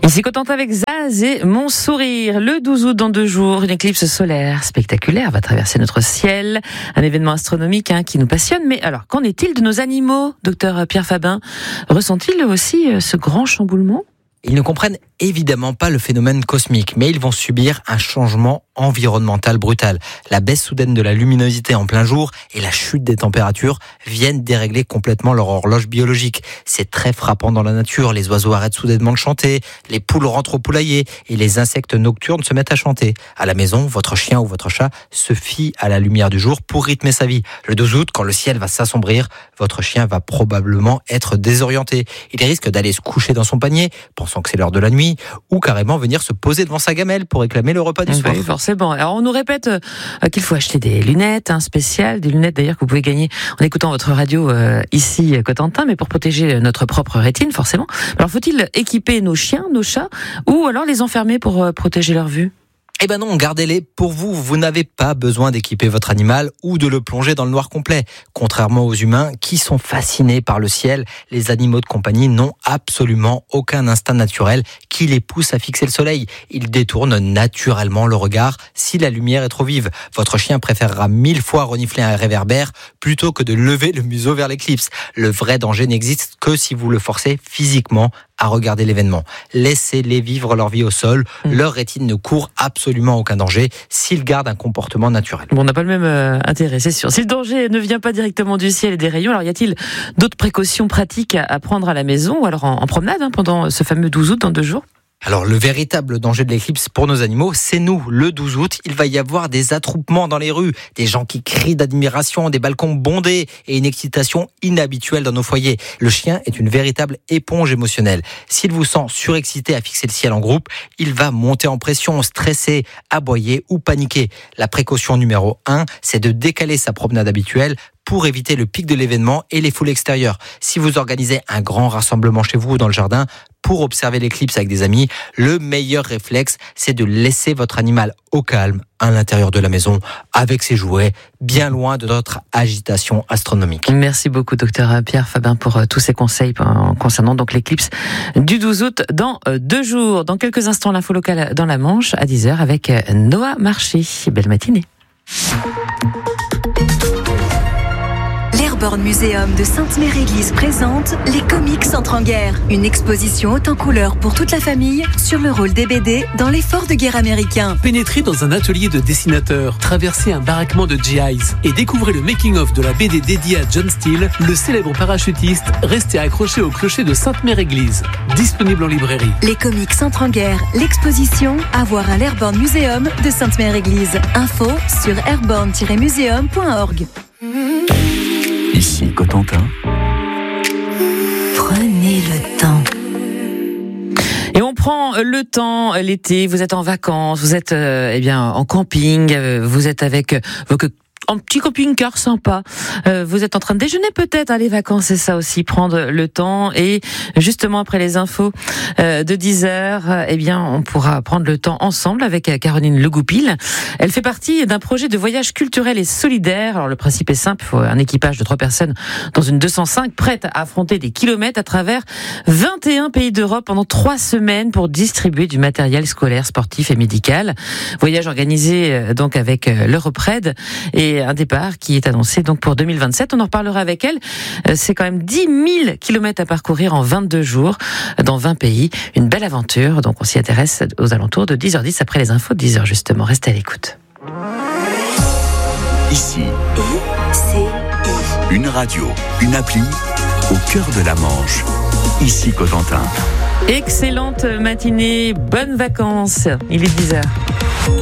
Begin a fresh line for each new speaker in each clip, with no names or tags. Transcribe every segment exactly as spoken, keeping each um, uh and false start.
Ici Cotentin avec Zaz et Mon Sourire. Le douze août, dans deux jours, une éclipse solaire spectaculaire va traverser notre ciel. Un événement astronomique hein, qui nous passionne. Mais alors, qu'en est-il de nos animaux, docteur Pierre Fabin? Ressent-il aussi ce grand chamboulement?
Ils ne comprennent évidemment pas le phénomène cosmique, mais ils vont subir un changement environnemental brutal. La baisse soudaine de la luminosité en plein jour et la chute des températures viennent dérégler complètement leur horloge biologique. C'est très frappant dans la nature. Les oiseaux arrêtent soudainement de chanter, les poules rentrent au poulailler et les insectes nocturnes se mettent à chanter. À la maison, votre chien ou votre chat se fie à la lumière du jour pour rythmer sa vie. Le douze août, quand le ciel va s'assombrir, votre chien va probablement être désorienté. Il risque d'aller se coucher dans son panier, pensant que c'est l'heure de la nuit, ou carrément venir se poser devant sa gamelle pour réclamer le repas du
oui,
soir.
Forcément. Alors on nous répète euh, qu'il faut acheter des lunettes hein, spéciales, des lunettes d'ailleurs que vous pouvez gagner en écoutant votre radio euh, ici Cotentin, mais pour protéger notre propre rétine forcément. Alors faut-il équiper nos chiens, nos chats, ou alors les enfermer pour euh, protéger leur vue ?
Eh ben non, gardez-les pour vous. Vous n'avez pas besoin d'équiper votre animal ou de le plonger dans le noir complet. Contrairement aux humains qui sont fascinés par le ciel, les animaux de compagnie n'ont absolument aucun instinct naturel qui les pousse à fixer le soleil. Ils détournent naturellement le regard si la lumière est trop vive. Votre chien préférera mille fois renifler un réverbère plutôt que de lever le museau vers l'éclipse. Le vrai danger n'existe que si vous le forcez physiquement à regarder l'événement. Laissez-les vivre leur vie au sol. Mmh. Leur rétine ne court absolument aucun danger s'ils gardent un comportement naturel.
Bon, on n'a pas le même euh, intérêt, c'est sûr. Si le danger ne vient pas directement du ciel et des rayons, alors y a-t-il d'autres précautions pratiques à, à prendre à la maison ou alors en, en promenade hein, pendant ce fameux douze août dans deux jours ?
Alors, le véritable danger de l'éclipse pour nos animaux, c'est nous. Le douze août, il va y avoir des attroupements dans les rues, des gens qui crient d'admiration, des balcons bondés et une excitation inhabituelle dans nos foyers. Le chien est une véritable éponge émotionnelle. S'il vous sent surexcité à fixer le ciel en groupe, il va monter en pression, stresser, aboyer ou paniquer. La précaution numéro un, c'est de décaler sa promenade habituelle pour éviter le pic de l'événement et les foules extérieures. Si vous organisez un grand rassemblement chez vous ou dans le jardin pour observer l'éclipse avec des amis, le meilleur réflexe, c'est de laisser votre animal au calme à l'intérieur de la maison avec ses jouets, bien loin de notre agitation astronomique.
Merci beaucoup, docteur Pierre Fabin, pour tous ces conseils concernant donc l'éclipse du douze août dans deux jours. Dans quelques instants, l'info locale dans la Manche à dix heures avec Noah Marché. Belle matinée.
L'Airborne Museum de Sainte-Mère-Église présente Les Comics Entrent en guerre. Une exposition haute en couleurs pour toute la famille sur le rôle des B D dans l'effort de guerre américain.
Pénétrez dans un atelier de dessinateur, traversez un baraquement de G Is et découvrez le making-of de la B D dédiée à John Steele, le célèbre parachutiste resté accroché au clocher de Sainte-Mère-Église. Disponible en librairie. Les Comics Entrent en guerre. L'exposition à voir à l'Airborne Museum de Sainte-Mère-Église. Info sur airborne tiret museum point org.
Ici Cotentin.
Prenez le temps.
Et on prend le temps l'été, vous êtes en vacances, vous êtes euh, eh bien en camping, euh, vous êtes avec vos un petit camping-car sympa. Euh, vous êtes en train de déjeuner peut-être, hein, les vacances, c'est ça aussi, prendre le temps. Et justement, après les infos euh, de dix heures, eh bien, on pourra prendre le temps ensemble avec Caroline Legoupil. Elle fait partie d'un projet de voyage culturel et solidaire. Alors, le principe est simple, il faut un équipage de trois personnes dans une deux cent cinq prête à affronter des kilomètres à travers vingt et un pays d'Europe pendant trois semaines pour distribuer du matériel scolaire, sportif et médical. Voyage organisé donc avec l'Europred et un départ qui est annoncé donc pour deux mille vingt-sept. On en reparlera avec elle. C'est quand même dix mille kilomètres à parcourir en vingt-deux jours dans vingt pays. Une belle aventure. Donc on s'y intéresse aux alentours de dix heures dix après les infos de dix heures justement. Restez à l'écoute.
Ici,
I C I.
une radio, une appli au cœur de la Manche. Ici Cotentin.
Excellente matinée, bonnes vacances. Il est dix heures.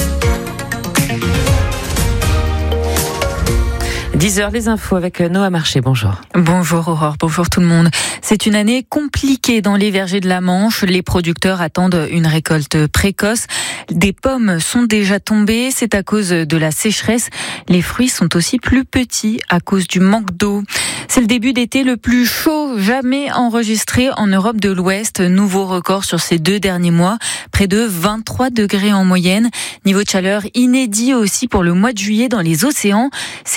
dix heures, les infos avec Noah Marché. Bonjour.
Bonjour Aurore, bonjour tout le monde. C'est une année compliquée dans les vergers de la Manche. Les producteurs attendent une récolte précoce. Des pommes sont déjà tombées, c'est à cause de la sécheresse. Les fruits sont aussi plus petits à cause du manque d'eau. C'est le début d'été le plus chaud jamais enregistré en Europe de l'Ouest. Nouveau record sur ces deux derniers mois, près de vingt-trois degrés en moyenne. Niveau de chaleur inédit aussi pour le mois de juillet dans les océans. C'est le bilan de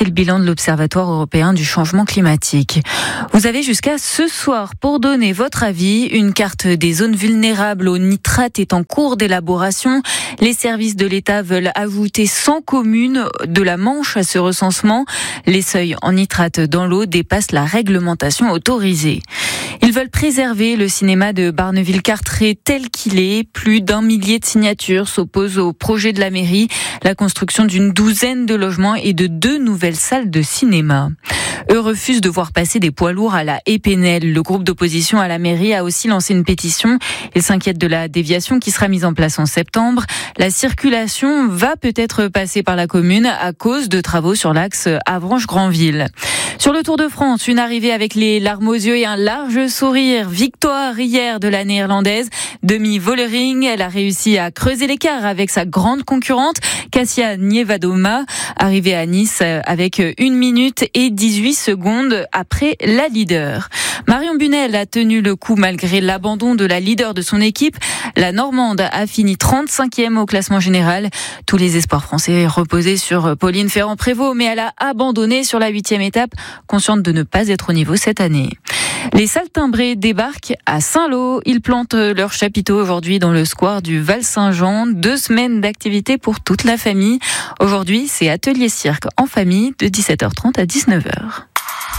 l'Observatoire européen du changement climatique. Vous avez jusqu'à ce soir pour donner votre avis. Une carte des zones vulnérables au nitrate est en cours d'élaboration. Les services de l'État veulent ajouter cent communes de la Manche à ce recensement. Les seuils en nitrate dans l'eau dépassent la réglementation autorisée. Ils veulent préserver le cinéma de Barneville-Carteret tel qu'il est. Plus d'un millier de signatures s'opposent au projet de la mairie, la construction d'une douzaine de logements et de deux nouvelles salles de cinéma. Eux refusent de voir passer des poids lourds à la Épinel. Le groupe d'opposition à la mairie a aussi lancé une pétition. Il s'inquiète de la déviation qui sera mise en place en septembre. La circulation va peut-être passer par la commune à cause de travaux sur l'axe Avranches-Granville. Sur le Tour de France, une arrivée avec les larmes aux yeux et un large sourire. Victoire hier de la Néerlandaise Demi Vollering. Elle a réussi à creuser l'écart avec sa grande concurrente Kasia Nievadoma, arrivée à Nice avec une minute et dix-huit secondes après la leader. Marion Bunel a tenu le coup malgré l'abandon de la leader de son équipe. La Normande a fini trente-cinquième au classement général. Tous les espoirs français reposaient sur Pauline Ferrand-Prévot, mais elle a abandonné sur la huitième étape, consciente de ne pas être au niveau cette année. Les Saltimbrés débarquent à Saint-Lô. Ils plantent leur chapiteau aujourd'hui dans le square du Val-Saint-Jean. Deux semaines d'activité pour toute la famille. Aujourd'hui, c'est atelier cirque en famille de dix-sept heures trente à dix-neuf heures.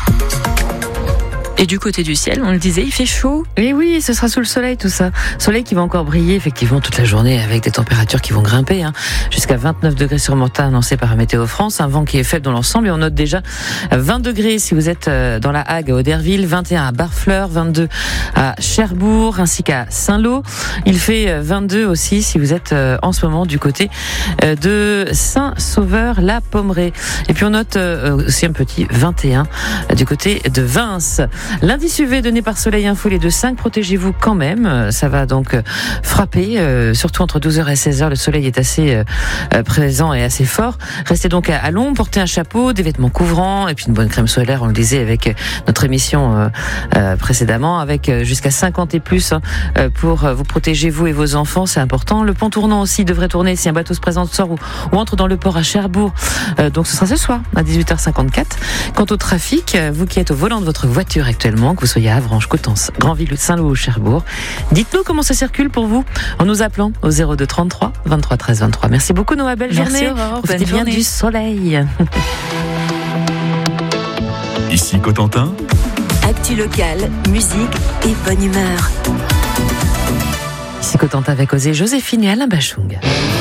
Et du côté du ciel, on le disait, il fait chaud.
Et oui, ce sera sous le soleil tout ça. Soleil qui va encore briller effectivement toute la journée avec des températures qui vont grimper, hein, jusqu'à vingt-neuf degrés sur Mortain annoncé par Météo France. Un vent qui est faible dans l'ensemble et on note déjà vingt degrés si vous êtes dans la Hague à Auderville, vingt et un à Barfleur, vingt-deux à Cherbourg ainsi qu'à Saint-Lô. Il fait vingt-deux aussi si vous êtes en ce moment du côté de Saint-Sauveur-la-Pommeraye. Et puis on note aussi un petit vingt et un du côté de Vince. L'indice U V donné par Soleil Info, les deux cinq, protégez-vous quand même. Ça va donc frapper, euh, surtout entre douze heures et seize heures. Le soleil est assez euh, présent et assez fort. Restez donc à, à l'ombre, portez un chapeau, des vêtements couvrants et puis une bonne crème solaire. On le disait avec notre émission euh, euh, précédemment, avec jusqu'à cinquante et plus hein, pour vous protéger, vous et vos enfants. C'est important. Le pont tournant aussi devrait tourner si un bateau se présente, sort ou, ou entre dans le port à Cherbourg. Euh, donc ce sera ce soir à dix-huit heures cinquante-quatre. Quant au trafic, vous qui êtes au volant de votre voiture actuellement, que vous soyez à Avranches, Coutances, Granville, Saint-Lô ou Cherbourg, dites-nous comment ça circule pour vous en nous appelant au zéro deux trente-trois vingt-trois treize vingt-trois. Merci beaucoup Noah, belle
Merci
journée.
Aurore,
Profitez bien
journée.
du soleil.
Ici Cotentin.
Actu locale, musique et bonne humeur.
Ici Cotentin avec Osée, Joséphine et Alain Bachung.